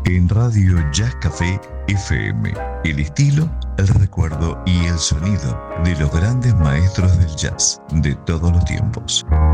En Radio Jazz Café FM, el estilo, el recuerdo y el sonido de los grandes maestros del jazz de todos los tiempos.